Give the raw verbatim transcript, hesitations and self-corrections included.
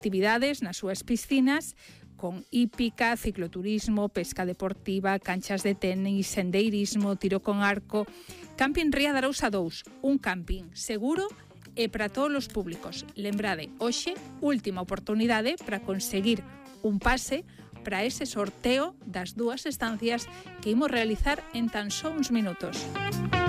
actividades nas súas piscinas con hípica, cicloturismo, pesca deportiva, canchas de tenis, sendeirismo, tiro con arco. Camping Ría de Arousa dous, un camping seguro e para todos os públicos. Lembrade, hoxe, última oportunidade para conseguir un pase para ese sorteo das dúas estancias que imos realizar en tan só uns minutos.